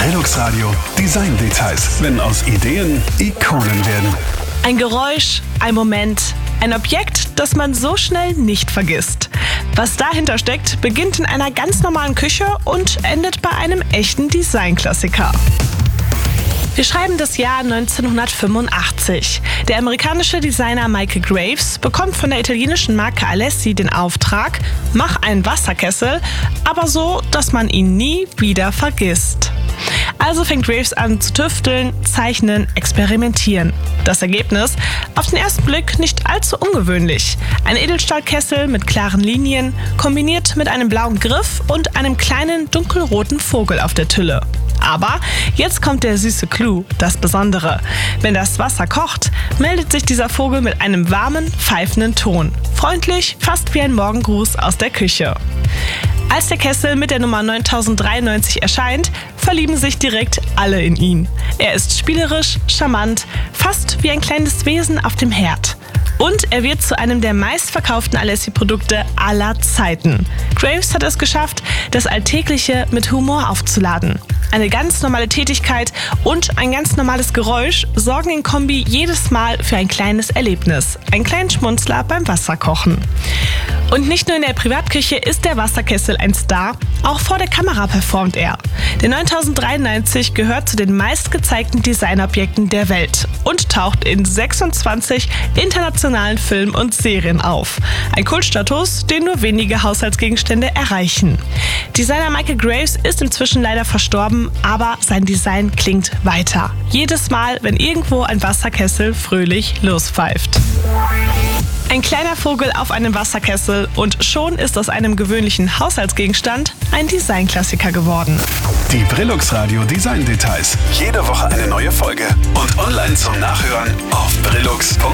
Brillux Radio Design Details, wenn aus Ideen Ikonen werden. Ein Geräusch, ein Moment, ein Objekt, das man so schnell nicht vergisst. Was dahinter steckt, beginnt in einer ganz normalen Küche und endet bei einem echten Designklassiker. Wir schreiben das Jahr 1985. Der amerikanische Designer Michael Graves bekommt von der italienischen Marke Alessi den Auftrag, mach einen Wasserkessel, aber so, dass man ihn nie wieder vergisst. Also fängt Graves an zu tüfteln, zeichnen, experimentieren. Das Ergebnis? Auf den ersten Blick nicht allzu ungewöhnlich. Ein Edelstahlkessel mit klaren Linien, kombiniert mit einem blauen Griff und einem kleinen dunkelroten Vogel auf der Tülle. Aber jetzt kommt der süße Clou, das Besondere. Wenn das Wasser kocht, meldet sich dieser Vogel mit einem warmen, pfeifenden Ton. Freundlich, fast wie ein Morgengruß aus der Küche. Als der Kessel mit der Nummer 9093 erscheint, verlieben sich direkt alle in ihn. Er ist spielerisch, charmant, fast wie ein kleines Wesen auf dem Herd. Und er wird zu einem der meistverkauften Alessi-Produkte aller Zeiten. Graves hat es geschafft, das Alltägliche mit Humor aufzuladen. Eine ganz normale Tätigkeit und ein ganz normales Geräusch sorgen in Kombi jedes Mal für ein kleines Erlebnis. Einen kleinen Schmunzler beim Wasserkochen. Und nicht nur in der Privatküche ist der Wasserkessel ein Star, auch vor der Kamera performt er. Der 9093 gehört zu den meistgezeigten Designobjekten der Welt und taucht in 26 internationalen Filmen und Serien auf. Ein Kultstatus, den nur wenige Haushaltsgegenstände erreichen. Designer Michael Graves ist inzwischen leider verstorben, aber sein Design klingt weiter. Jedes Mal, wenn irgendwo ein Wasserkessel fröhlich lospfeift. Ein kleiner Vogel auf einem Wasserkessel und schon ist aus einem gewöhnlichen Haushaltsgegenstand ein Designklassiker geworden. Die Brillux Radio Design Details. Jede Woche eine neue Folge. Und online zum Nachhören auf brillux.de.